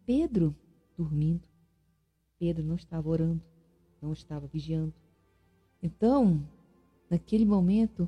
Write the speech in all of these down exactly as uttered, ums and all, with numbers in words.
Pedro dormindo. Pedro não estava orando, não estava vigiando. Então, naquele momento,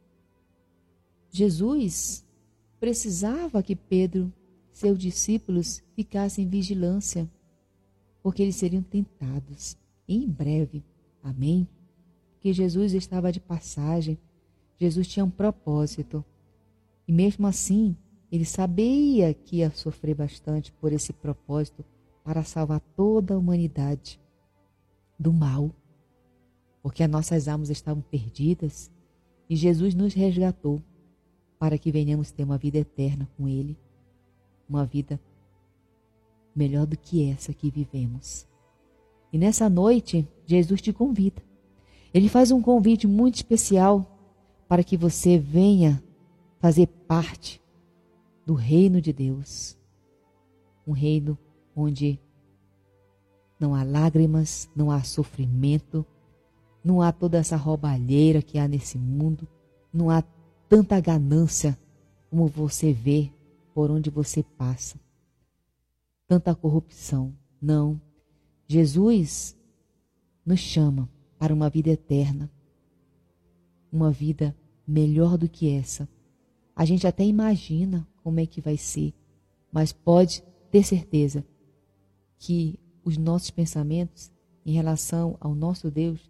Jesus precisava que Pedro, seus discípulos, ficassem em vigilância, porque eles seriam tentados em breve. Amém? Porque Jesus estava de passagem, Jesus tinha um propósito. E mesmo assim, ele sabia que ia sofrer bastante por esse propósito para salvar toda a humanidade do mal. Porque as nossas almas estavam perdidas e Jesus nos resgatou para que venhamos ter uma vida eterna com Ele. Uma vida melhor do que essa que vivemos. E nessa noite, Jesus te convida. Ele faz um convite muito especial para que você venha fazer parte do reino de Deus. Um reino onde não há lágrimas, não há sofrimento, não há toda essa roubalheira que há nesse mundo, não há tanta ganância como você vê por onde você passa. Tanta corrupção. Não. Jesus nos chama para uma vida eterna. Uma vida melhor do que essa. A gente até imagina como é que vai ser, mas pode ter certeza que os nossos pensamentos em relação ao nosso Deus,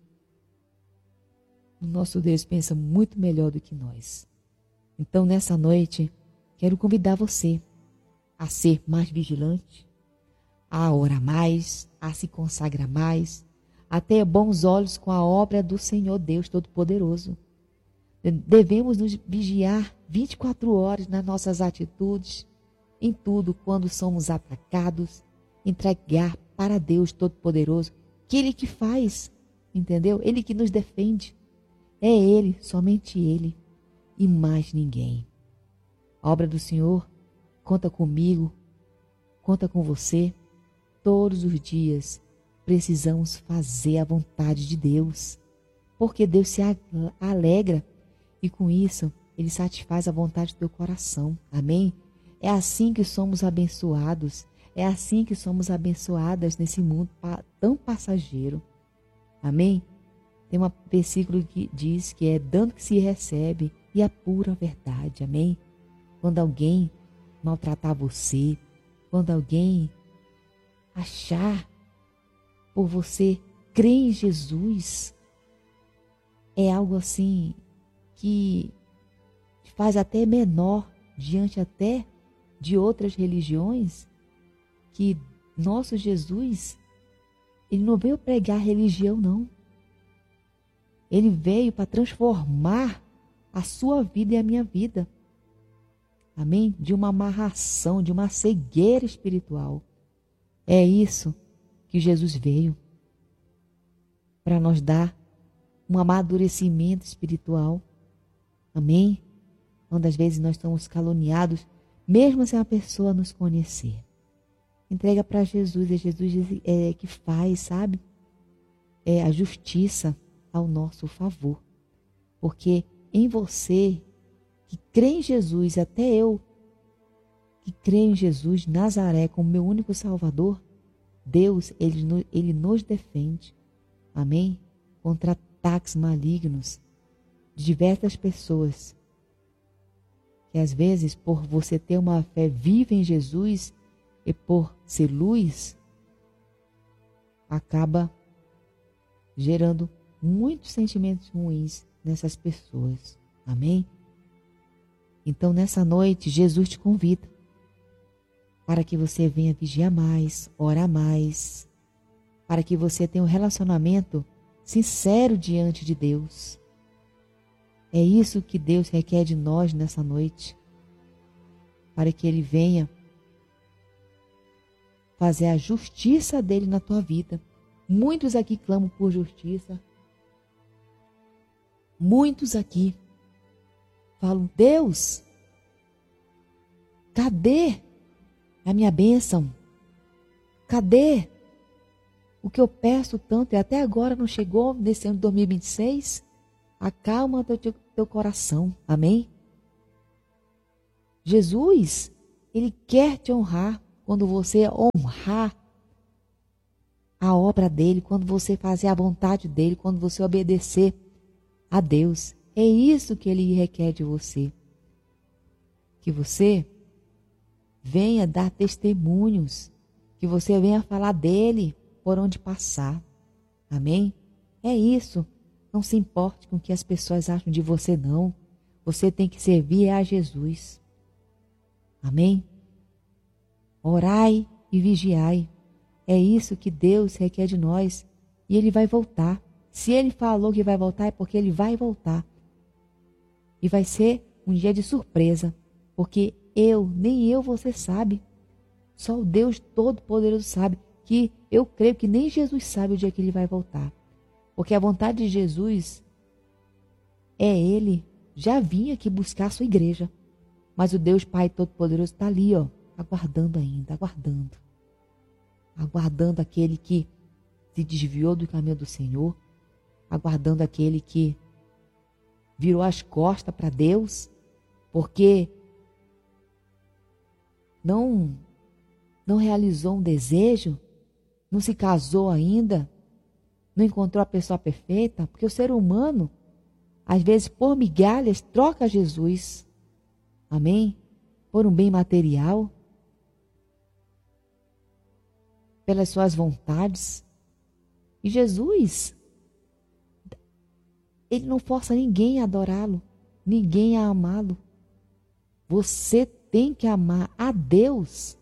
o nosso Deus pensa muito melhor do que nós. Então, nessa noite, quero convidar você a ser mais vigilante, a orar mais, a se consagrar mais, a ter bons olhos com a obra do Senhor Deus Todo-Poderoso. Devemos nos vigiar vinte e quatro horas nas nossas atitudes, em tudo, quando somos atacados, entregar para Deus Todo-Poderoso, que Ele que faz, entendeu? Ele que nos defende. É Ele, somente Ele e mais ninguém. A obra do Senhor conta comigo, conta com você. Todos os dias precisamos fazer a vontade de Deus, porque Deus se alegra e com isso Ele satisfaz a vontade do teu coração. Amém? É assim que somos abençoados, é assim que somos abençoadas nesse mundo tão passageiro. Amém? Tem um versículo que diz que é dando que se recebe e a pura verdade. Amém? Quando alguém maltratar você, quando alguém achar por você crer em Jesus, é algo assim que te faz até menor diante até de outras religiões, que nosso Jesus, Ele não veio pregar religião, não. Ele veio para transformar a sua vida e a minha vida. Amém? De uma amarração, de uma cegueira espiritual. É isso que Jesus veio. Para nos dar um amadurecimento espiritual. Amém? Quando às vezes nós estamos caluniados, mesmo sem a pessoa nos conhecer. Entrega para Jesus, é Jesus é, que faz, sabe? É a justiça ao nosso favor. Porque em você, que crê em Jesus, até eu, que creio em Jesus, Nazaré, como meu único Salvador, Deus, Ele, ele nos defende. Amém? Contra ataques malignos de diversas pessoas. Que às vezes, por você ter uma fé viva em Jesus e por ser luz, acaba gerando muitos sentimentos ruins nessas pessoas. Amém? Então, nessa noite, Jesus te convida para que você venha vigiar mais, orar mais, para que você tenha um relacionamento sincero diante de Deus. É isso que Deus requer de nós nessa noite, para que Ele venha fazer a justiça dEle na tua vida. Muitos aqui clamam por justiça. Muitos aqui falam: Deus, cadê a minha bênção? Cadê o que eu peço tanto e até agora não chegou nesse ano de dois mil e vinte e seis? Acalma teu, teu, teu coração. Amém? Jesus, Ele quer te honrar. quando você honrar a obra dele, quando você fazer a vontade dele, quando você obedecer a Deus. É isso que ele requer de você. Que você venha dar testemunhos, que você venha falar dele por onde passar. Amém? É isso. Não se importe com o que as pessoas acham de você, não. Você tem que servir a Jesus. Amém? Orai e vigiai. É isso que Deus requer de nós. E ele vai voltar. Se ele falou que vai voltar, é porque ele vai voltar. E vai ser um dia de surpresa. Porque eu, nem eu, você sabe. Só o Deus Todo-Poderoso sabe. Que eu creio que nem Jesus sabe o dia que ele vai voltar. Porque a vontade de Jesus é ele já vinha aqui buscar a sua igreja. Mas o Deus Pai Todo-Poderoso está ali, ó, aguardando ainda, aguardando. Aguardando aquele que se desviou do caminho do Senhor. Aguardando aquele que virou as costas para Deus. Porque não, não realizou um desejo, não se casou ainda, não encontrou a pessoa perfeita. Porque o ser humano, às vezes, por migalhas, troca Jesus. Amém? Por um bem material. Pelas suas vontades. E Jesus, ele não força ninguém a adorá-lo. Ninguém a amá-lo. Você tem que amar a Deus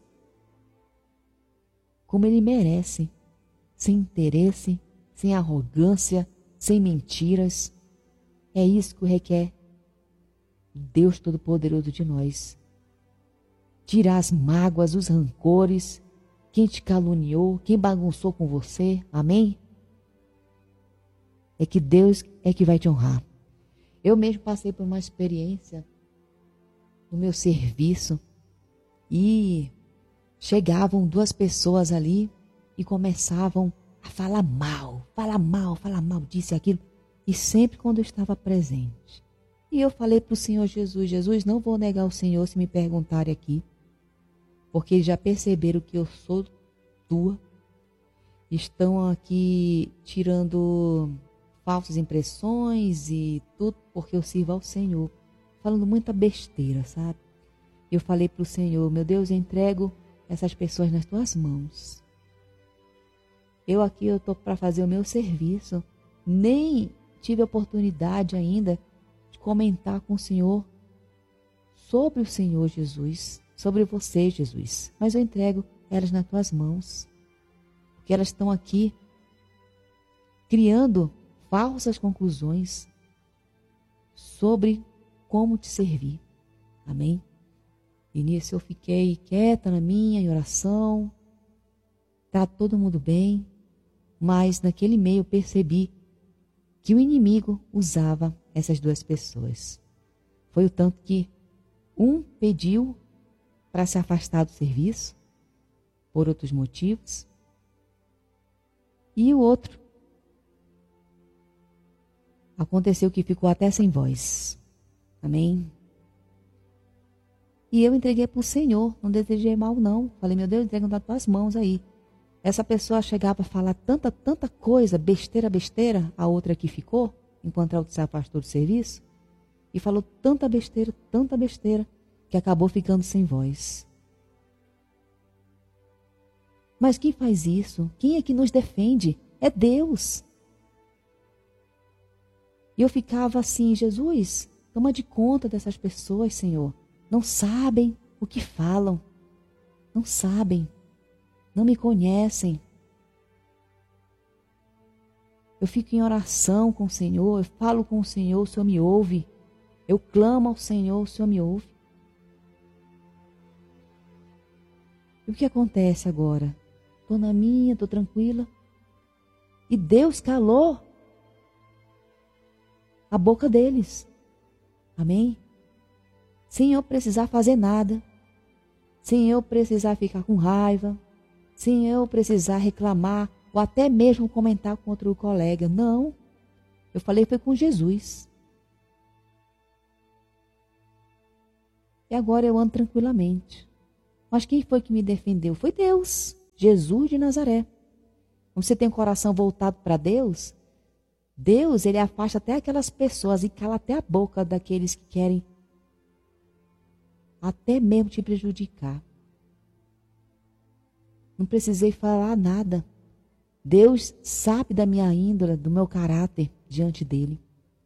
como ele merece. Sem interesse, sem arrogância, sem mentiras. É isso que requer Deus Todo-Poderoso de nós. Tirar as mágoas, os rancores, quem te caluniou, quem bagunçou com você, amém? É que Deus é que vai te honrar. Eu mesmo passei por uma experiência no meu serviço e chegavam duas pessoas ali e começavam a falar mal, falar mal, falar mal disso e aquilo. E sempre quando eu estava presente. E eu falei para o Senhor Jesus, Jesus, não vou negar o Senhor se me perguntarem aqui. Porque eles já perceberam que eu sou tua. Estão aqui tirando falsas impressões e tudo porque eu sirvo ao Senhor. Falando muita besteira, sabe? Eu falei para o Senhor, meu Deus, eu entrego essas pessoas nas tuas mãos. Eu aqui eu estou para fazer o meu serviço. Nem tive a oportunidade ainda de comentar com o Senhor sobre o Senhor Jesus, sobre você, Jesus. Mas eu entrego elas nas tuas mãos. Porque elas estão aqui criando falsas conclusões sobre como te servir. Amém? E nisso eu fiquei quieta na minha, em oração. Está todo mundo bem. Mas naquele meio eu percebi que o inimigo usava essas duas pessoas. Foi o tanto que um pediu para se afastar do serviço, por outros motivos, e o outro aconteceu que ficou até sem voz. Amém? E eu entreguei para o Senhor, não desejei mal não. Falei, meu Deus, entrega nas tuas mãos aí. Essa pessoa chegava a falar tanta, tanta coisa, besteira, besteira, a outra que ficou, enquanto a outra se afastou do serviço, e falou tanta besteira, tanta besteira, que acabou ficando sem voz. Mas quem faz isso? Quem é que nos defende? É Deus. E eu ficava assim, Jesus, toma de conta dessas pessoas, Senhor. Não sabem o que falam. Não sabem. Não me conhecem. Eu fico em oração com o Senhor, eu falo com o Senhor, o Senhor me ouve. Eu clamo ao Senhor, o Senhor me ouve. E o que acontece agora? Estou na minha, estou tranquila. E Deus calou a boca deles. Amém? Sem eu precisar fazer nada. Sem eu precisar ficar com raiva. Sem eu precisar reclamar. Ou até mesmo comentar com outro colega. Não. Eu falei foi com Jesus. E agora eu ando tranquilamente. Mas quem foi que me defendeu? Foi Deus, Jesus de Nazaré. Quando você tem o coração voltado para Deus, Deus, ele afasta até aquelas pessoas e cala até a boca daqueles que querem até mesmo te prejudicar. Não precisei falar nada. Deus sabe da minha índole, do meu caráter diante dele.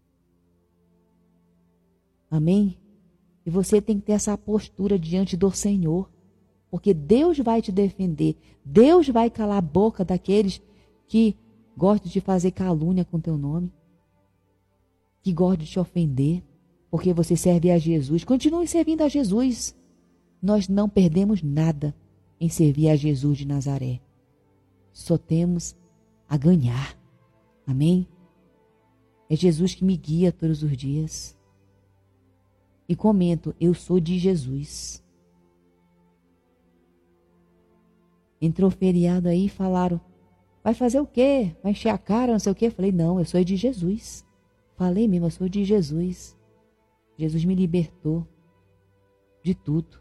Amém? E você tem que ter essa postura diante do Senhor. Porque Deus vai te defender. Deus vai calar a boca daqueles que gostam de fazer calúnia com teu nome. Que gostam de te ofender. Porque você serve a Jesus. Continue servindo a Jesus. Nós não perdemos nada em servir a Jesus de Nazaré. Só temos a ganhar. Amém? É Jesus que me guia todos os dias. E comento, eu sou de Jesus. Entrou feriado aí e falaram, vai fazer o quê? Vai encher a cara, não sei o quê? Falei, não, eu sou de Jesus. Falei mesmo, eu sou de Jesus. Jesus me libertou de tudo.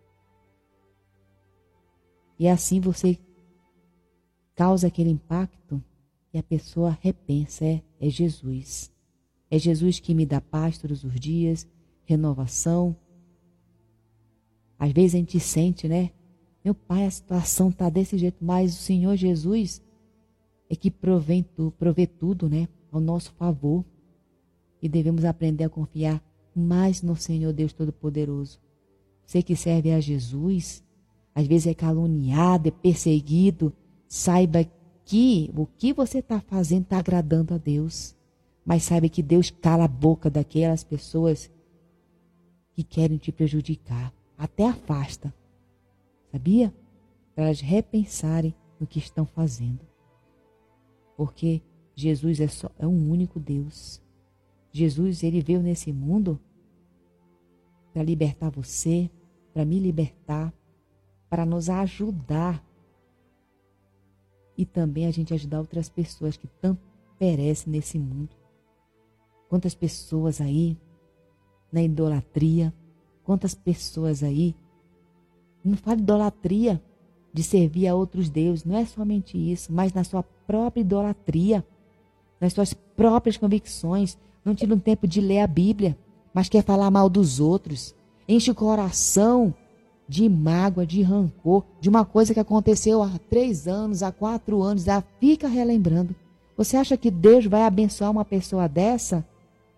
E assim você causa aquele impacto e a pessoa repensa, é, é Jesus. É Jesus que me dá paz todos os dias, renovação. Às vezes a gente sente, né? Meu pai, a situação está desse jeito, mas o Senhor Jesus é que provê, provê tudo, né? Ao nosso favor. E devemos aprender a confiar mais no Senhor Deus Todo-Poderoso. Você que serve a Jesus, às vezes é caluniado, é perseguido, saiba que o que você está fazendo está agradando a Deus. Mas saiba que Deus cala a boca daquelas pessoas que querem te prejudicar. Até afasta. Sabia? Para elas repensarem no que estão fazendo. Porque Jesus é, só, é um único Deus. Jesus, ele veio nesse mundo para libertar você, para me libertar, para nos ajudar. E também a gente ajudar outras pessoas que tanto perecem nesse mundo. Quantas pessoas aí na idolatria, quantas pessoas aí, não falo idolatria de servir a outros deuses, não é somente isso, mas na sua própria idolatria, nas suas próprias convicções, não tira um tempo de ler a Bíblia, mas quer falar mal dos outros, enche o coração de mágoa, de rancor, de uma coisa que aconteceu há três anos, há quatro anos, já fica relembrando. Você acha que Deus vai abençoar uma pessoa dessa?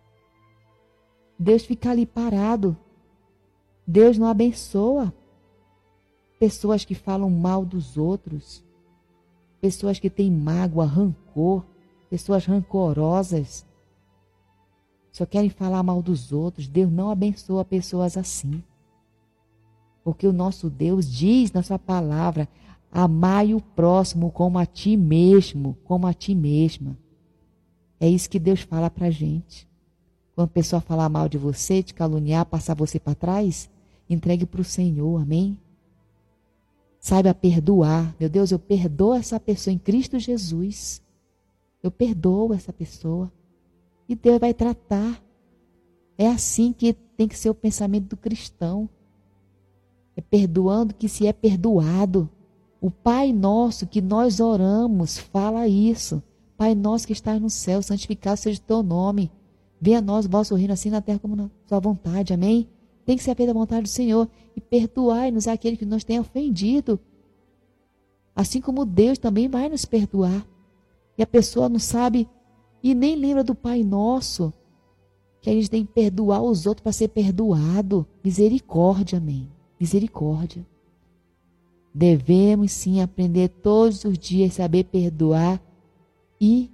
Deus fica ali parado. Deus não abençoa pessoas que falam mal dos outros, pessoas que têm mágoa, rancor, pessoas rancorosas, só querem falar mal dos outros. Deus não abençoa pessoas assim. Porque o nosso Deus diz na sua palavra, amai o próximo como a ti mesmo, como a ti mesma. É isso que Deus fala pra gente. Quando a pessoa falar mal de você, te caluniar, passar você para trás, entregue para o Senhor, amém? Saiba perdoar. Meu Deus, eu perdoo essa pessoa em Cristo Jesus. Eu perdoo essa pessoa. E Deus vai tratar. É assim que tem que ser o pensamento do cristão. É perdoando que se é perdoado. O Pai nosso que nós oramos fala isso. Pai nosso que estás no céu, santificado seja o teu nome. Venha a nós o vosso reino assim na terra como na sua vontade. Amém? Tem que ser feita a vontade do Senhor. E perdoai-nos aquele que nos tem ofendido. Assim como Deus também vai nos perdoar. E a pessoa não sabe e nem lembra do Pai Nosso. Que a gente tem que perdoar os outros para ser perdoado. Misericórdia, amém? Misericórdia. Devemos sim aprender todos os dias a saber perdoar e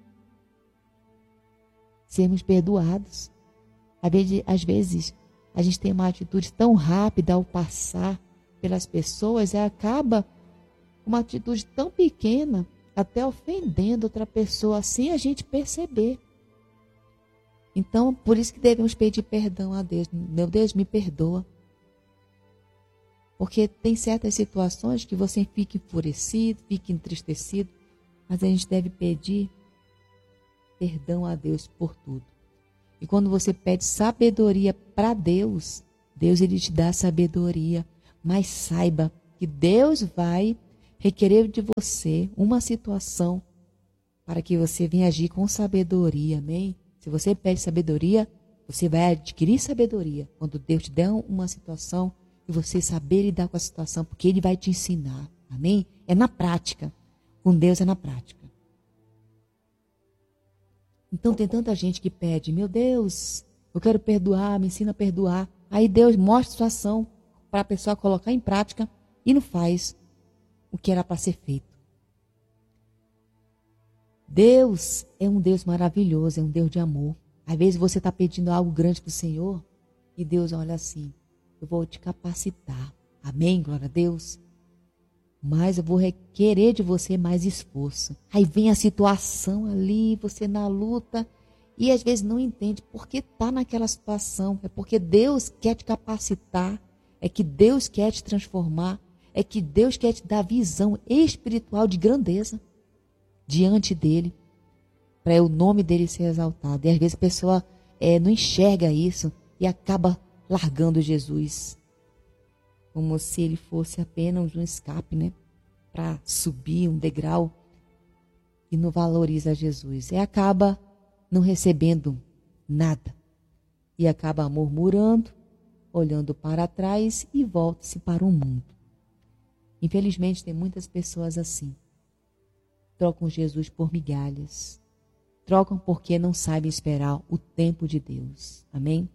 sermos perdoados. Às vezes, a gente tem uma atitude tão rápida ao passar pelas pessoas e acaba uma atitude tão pequena, até ofendendo outra pessoa, sem a gente perceber. Então, por isso que devemos pedir perdão a Deus. Meu Deus, me perdoa. Porque tem certas situações que você fica enfurecido, fica entristecido, mas a gente deve pedir perdão a Deus por tudo. E quando você pede sabedoria para Deus, Deus ele te dá sabedoria, mas saiba que que Deus vai requerer de você uma situação para que você venha agir com sabedoria, amém? Se você pede sabedoria, você vai adquirir sabedoria quando Deus te der uma situação e você saber lidar com a situação, porque Ele vai te ensinar, amém? É na prática, com Deus é na prática. Então tem tanta gente que pede, meu Deus, eu quero perdoar, me ensina a perdoar. Aí Deus mostra a situação para a pessoa colocar em prática e não faz o que era para ser feito. Deus é um Deus maravilhoso, é um Deus de amor. Às vezes você está pedindo algo grande para o Senhor e Deus olha assim, eu vou te capacitar. Amém, glória a Deus. Mas eu vou requerer de você mais esforço. Aí vem a situação ali, você na luta, e às vezes não entende por que está naquela situação. É porque Deus quer te capacitar, é que Deus quer te transformar, é que Deus quer te dar visão espiritual de grandeza diante dele, para o nome dele ser exaltado. E às vezes a pessoa é, não enxerga isso e acaba largando Jesus, como se ele fosse apenas um escape, né? Para subir um degrau e não valoriza Jesus. E acaba não recebendo nada. E acaba murmurando, olhando para trás e volta-se para o mundo. Infelizmente tem muitas pessoas assim. Trocam Jesus por migalhas. Trocam porque não sabem esperar o tempo de Deus. Amém?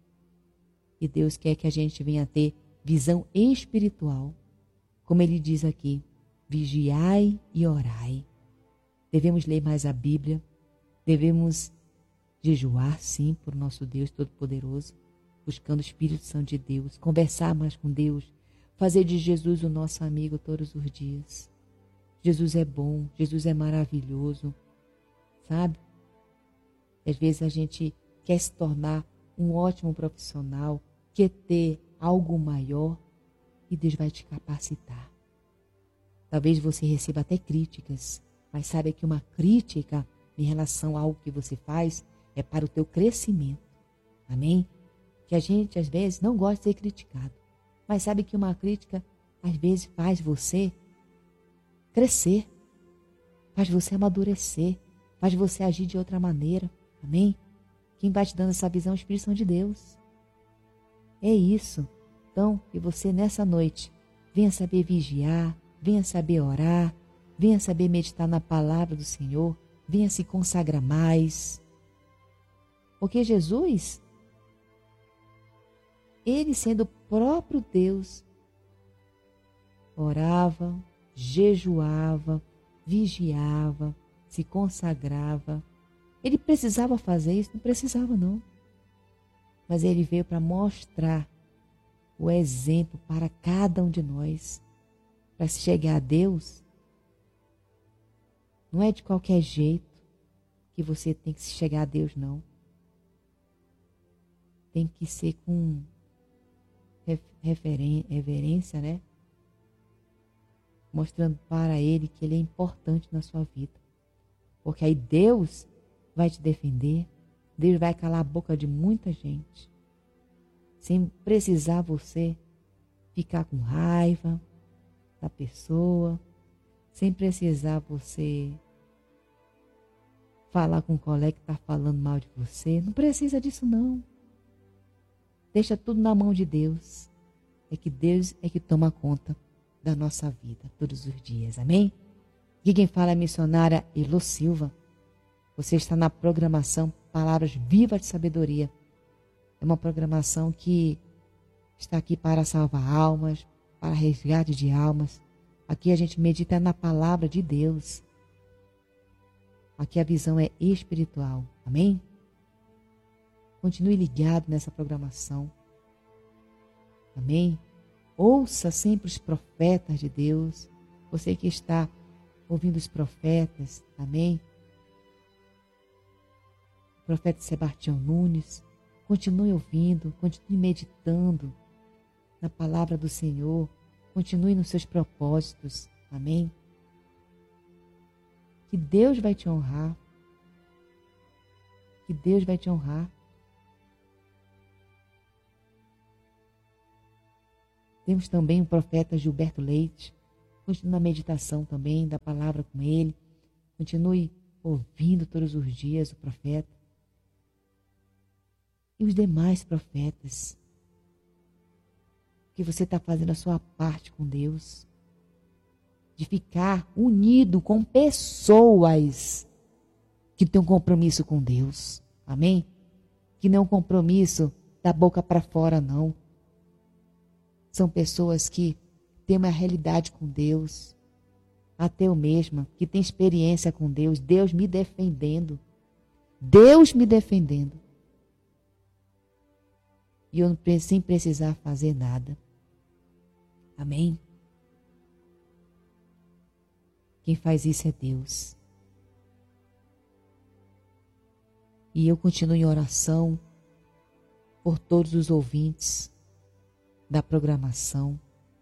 E Deus quer que a gente venha ter visão espiritual. Como ele diz aqui, vigiai e orai. Devemos ler mais a Bíblia. Devemos jejuar, sim, por nosso Deus Todo-Poderoso. Buscando o Espírito Santo de Deus. Conversar mais com Deus. Fazer de Jesus o nosso amigo todos os dias. Jesus é bom. Jesus é maravilhoso. Sabe? Às vezes a gente quer se tornar um ótimo profissional, quer ter algo maior e Deus vai te capacitar. Talvez você receba até críticas, mas saiba que uma crítica em relação a algo que você faz é para o teu crescimento. Amém? Que a gente às vezes não gosta de ser criticado, mas sabe que uma crítica às vezes faz você crescer, faz você amadurecer, faz você agir de outra maneira. Amém? Quem vai te dando essa visão é o Espírito Santo de Deus. É isso. Então, que você nessa noite venha saber vigiar, venha saber orar, venha saber meditar na palavra do Senhor, venha se consagrar mais. Porque Jesus, ele sendo o próprio Deus, orava, jejuava, vigiava, se consagrava. Ele precisava fazer isso? Não precisava, não. Mas ele veio para mostrar o exemplo para cada um de nós. Para se chegar a Deus, não é de qualquer jeito que você tem que se chegar a Deus, não. Tem que ser com reverência, né? Mostrando para Ele que Ele é importante na sua vida. Porque aí Deus vai te defender, Deus vai calar a boca de muita gente, sem precisar você ficar com raiva da pessoa, sem precisar você falar com um colega que está falando mal de você. Não precisa disso, não. Deixa tudo na mão de Deus. É que Deus é que toma conta da nossa vida todos os dias. Amém? Aqui quem fala é a missionária Elo Silva. Você está na programação Palavras Vivas de Sabedoria. É uma programação que está aqui para salvar almas, para resgate de almas. Aqui a gente medita na palavra de Deus. Aqui a visão é espiritual. Amém? Continue ligado nessa programação. Amém? Ouça sempre os profetas de Deus. Você que está ouvindo os profetas. Amém? O profeta Sebastião Nunes. Continue ouvindo, continue meditando na palavra do Senhor. Continue nos seus propósitos. Amém? Que Deus vai te honrar. Que Deus vai te honrar. Temos também o profeta Gilberto Leite. Continue na meditação também da palavra com ele. Continue ouvindo todos os dias o profeta. E os demais profetas. Que você está fazendo a sua parte com Deus. De ficar unido com pessoas que têm um compromisso com Deus. Amém? Que não é um compromisso da boca para fora, não. São pessoas que têm uma realidade com Deus. Até eu mesma, que tem experiência com Deus. Deus me defendendo. Deus me defendendo. E eu sem precisar fazer nada. Amém? Quem faz isso é Deus. E eu continuo em oração por todos os ouvintes da programação.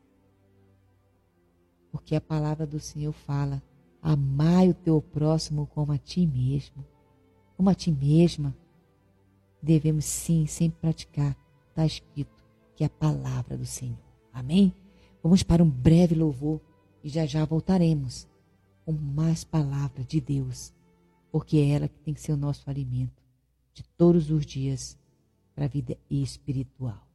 Porque a palavra do Senhor fala: amai o teu próximo como a ti mesmo. Como a ti mesma. Devemos sim, sempre praticar. Está escrito que é a palavra do Senhor. Amém? Vamos para um breve louvor e já já voltaremos com mais palavra de Deus. Porque é ela que tem que ser o nosso alimento de todos os dias para a vida espiritual.